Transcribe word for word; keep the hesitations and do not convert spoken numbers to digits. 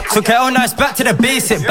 Took it all nice, back to the basic.